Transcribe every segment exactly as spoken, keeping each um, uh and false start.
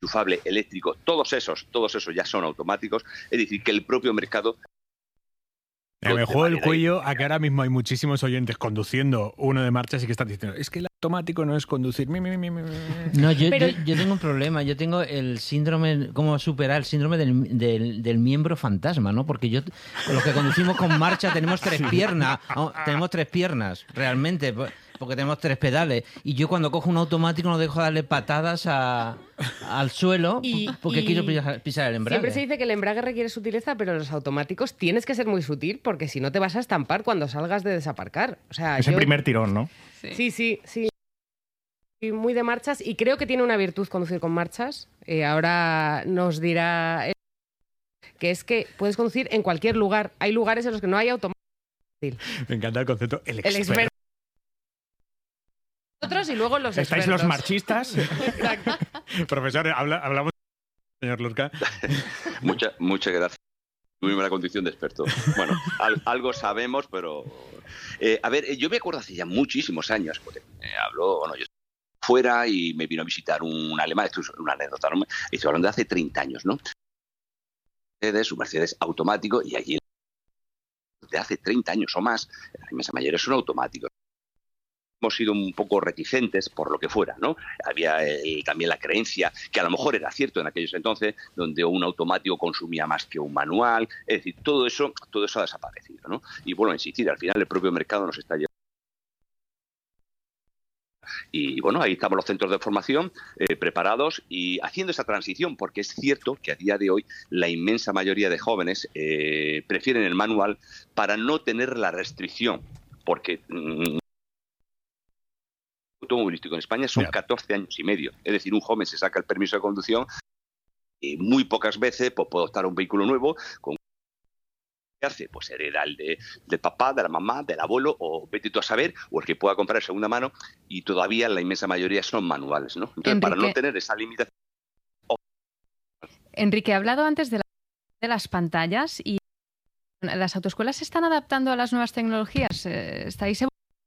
enchufable, eléctrico, todos esos, todos esos ya son automáticos. Es decir, que el propio mercado... Me juego el cuello a que ahora mismo hay muchísimos oyentes conduciendo uno de marchas y que están diciendo, es que el automático no es conducir. Mi, mi, mi, mi. No, yo, Pero... yo, yo tengo un problema. Yo tengo el síndrome, ¿cómo superar el síndrome del, del, del miembro fantasma, ¿no? Porque yo, los que conducimos con marcha tenemos tres sí. piernas, tenemos tres piernas, realmente, porque tenemos tres pedales. Y yo cuando cojo un automático no dejo de darle patadas a, al suelo y, porque y quiero pisar, pisar el embrague. Siempre se dice que el embrague requiere sutileza, pero los automáticos tienes que ser muy sutil porque si no te vas a estampar cuando salgas de desaparcar. O sea, es yo... el primer tirón, ¿no? Sí, sí, sí. Muy de marchas y creo que tiene una virtud conducir con marchas. Eh, ahora nos dirá que es que puedes conducir en cualquier lugar. Hay lugares en los que no hay automáticos. Me encanta el concepto, el experto. El experto. Nosotros y luego los ¿Estáis expertos. los marchistas? Exacto. Profesor, habla, hablamos, señor Lorca. Muchas muchas gracias. Tuvimos la condición de experto. Bueno, al, algo sabemos, pero... Eh, a ver, yo me acuerdo hace ya muchísimos años, porque me habló, bueno, yo fuera y me vino a visitar un alemán, esto es una anécdota, ¿no? Estoy hablando de hace treinta años, ¿no? Mercedes, un Mercedes automático, y allí de hace treinta años o más, la inmensa mayoría son automáticos. Hemos sido un poco reticentes por lo que fuera, ¿no? Había el, también la creencia, que a lo mejor era cierto en aquellos entonces, donde un automático consumía más que un manual, es decir, todo eso, todo eso ha desaparecido, ¿no? Y vuelvo a insistir, al final el propio mercado nos está llevando. Y bueno, ahí estamos los centros de formación eh, preparados y haciendo esa transición, porque es cierto que a día de hoy la inmensa mayoría de jóvenes eh, prefieren el manual para no tener la restricción, porque... Mmm, automovilístico en España son catorce años y medio. Es decir, un joven se saca el permiso de conducción y muy pocas veces pues, puede optar a un vehículo nuevo con ¿qué hace? Pues hereda el de, del papá, de la mamá, del abuelo o vete tú a saber, o el que pueda comprar segunda mano, y todavía la inmensa mayoría son manuales, ¿no? Entonces, Enrique, para no tener esa limitación... Enrique, ha hablado antes de, la, de las pantallas y las autoescuelas se están adaptando a las nuevas tecnologías. ¿Estáis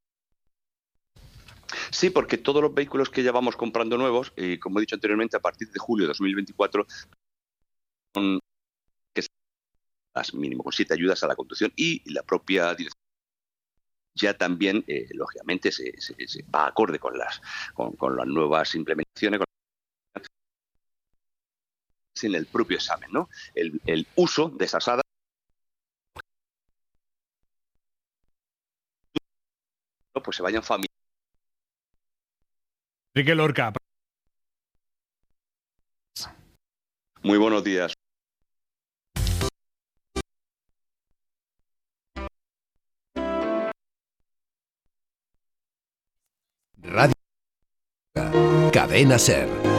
Sí, porque todos los vehículos que ya vamos comprando nuevos, eh, como he dicho anteriormente, a partir de julio de dos mil veinticuatro, son que las mínimo con siete ayudas a la conducción y la propia dirección ya también, eh, lógicamente, se, se, se va acorde con las con, con las nuevas implementaciones, con en el propio examen, ¿no? El, el uso de esas hadas pues se vayan familiarizando. Enrique Lorca. Muy buenos días. Radio Cadena Ser.